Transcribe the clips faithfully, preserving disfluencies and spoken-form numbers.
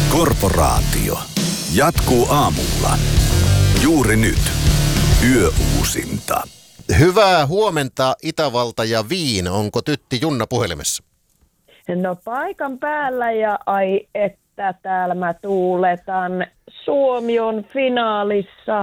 Korporaatio jatkuu aamulla. Juuri nyt. Yöuusinta. Hyvää huomenta Itävalta ja Viin. Onko tytti Junna puhelimessa? No paikan päällä ja ai että täällä mä tuuletan. Suomi on finaalissa.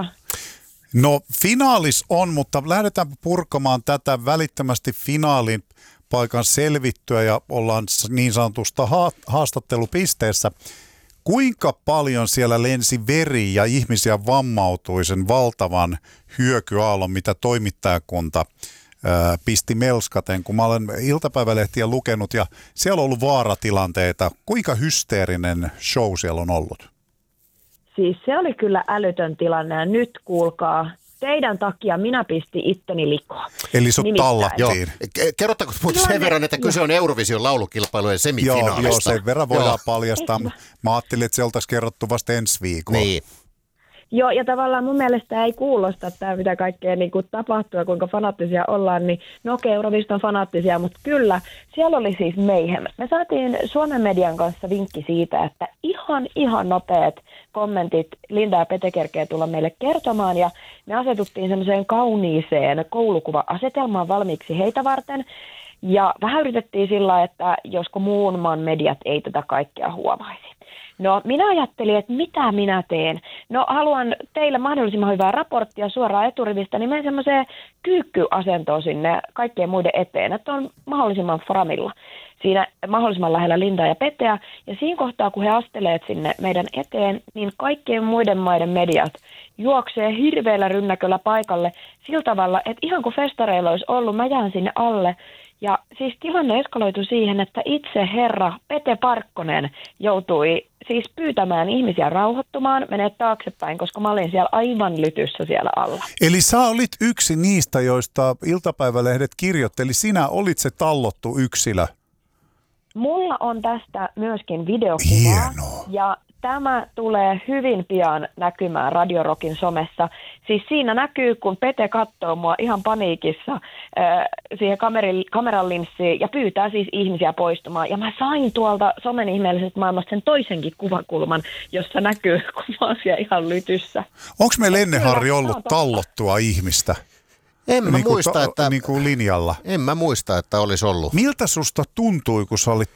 No finaalis on, mutta lähdetään purkamaan tätä välittömästi finaalin paikan selvittyä ja ollaan niin sanotusta haastattelupisteessä. Kuinka paljon siellä lensi veri ja ihmisiä vammautui sen valtavan hyökyaallon, mitä toimittajakunta ää, pisti melskaten, kun mä olen iltapäivälehtiä lukenut ja siellä on ollut vaaratilanteita. Kuinka hysteerinen show siellä on ollut? Siis se oli kyllä älytön tilanne ja nyt kuulkaa, teidän takia minä pistin itteni likoon. Eli sut tallattiin. Kerrottako sen verran, että kyse on Eurovision laulukilpailujen semifinaalista? Joo, joo, sen verran voidaan joo. paljastaa. Eikö? Mä ajattelin, että se oltaisiin kerrottu vasta ensi viikolla. Niin. Joo, ja tavallaan mun mielestä ei kuulosta tämä, mitä kaikkea niin kuin tapahtuu ja kuinka fanaattisia ollaan, niin no okei, Eurovision on fanaattisia, mutta kyllä, siellä oli siis mayhem. Me saatiin Suomen median kanssa vinkki siitä, että ihan, ihan nopeat kommentit Linda ja Pete kerkee tulla meille kertomaan, ja me asetuttiin semmoiseen kauniiseen koulukuva-asetelmaan valmiiksi heitä varten, ja vähän yritettiin sillä, että josko muun maan mediat ei tätä kaikkea huomaisi. No minä ajattelin, että mitä minä teen. No haluan teille mahdollisimman hyvää raporttia suoraan eturivistä, niin menen semmoiseen kyykkyasentoon sinne kaikkien muiden eteen, että on mahdollisimman framilla. Siinä mahdollisimman lähellä Lindaa ja Peteä, ja siinä kohtaa, kun he asteleet sinne meidän eteen, niin kaikkien muiden maiden mediat juoksee hirveällä rynnäköllä paikalle sillä tavalla, että ihan kuin festareilla olisi ollut, mä jään sinne alle. Ja siis tilanne eskaloitui siihen, että itse herra Pete Parkkonen joutui siis pyytämään ihmisiä rauhoittumaan, menee taaksepäin, koska mä olin siellä aivan lytyssä siellä alla. Eli sä olit yksi niistä, joista iltapäivälehdet kirjoitteli. Sinä olit se tallottu yksilö. Mulla on tästä myöskin videokuva. Hienoa. Ja tämä tulee hyvin pian näkymään Radio Rockin somessa. Siis siinä näkyy, kun Pete katsoo mua ihan paniikissa äh, siihen kamerin, kameran linssiin ja pyytää siis ihmisiä poistumaan. Ja mä sain tuolta somen ihmeellisestä maailmasta sen toisenkin kuvakulman, jossa näkyy, kun mä oon siellä ihan lytyssä. Onko meillä ennen, Harri, ollut tallottua ihmistä? En mä niin kuin muista, to, että... Niin kuin linjalla. En mä muista, että olisi ollut. Miltä susta tuntui, kun sä olit